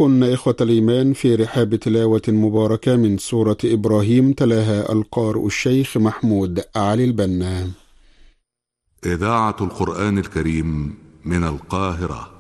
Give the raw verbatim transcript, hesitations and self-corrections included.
بكم إخوة الإيمان في رحاب تلاوة مباركة من سورة إبراهيم، تلاها القارئ الشيخ محمود علي البنا. إذاعة القرآن الكريم من القاهرة.